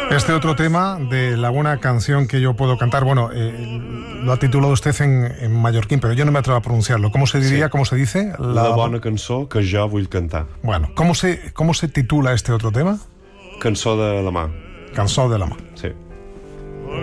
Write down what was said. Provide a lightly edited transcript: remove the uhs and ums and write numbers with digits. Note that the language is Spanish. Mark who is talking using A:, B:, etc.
A: Este otro tema de la buena canción que yo puedo cantar, bueno, lo ha titulado usted en mallorquín, pero yo no me atrevo a pronunciarlo. ¿Cómo se diría, cómo se dice?
B: La bona cançó que jo vull cantar.
A: Bueno, ¿cómo se titula este otro tema?
B: Cançó de la mà.
A: Cançó de la mà.
B: Sí.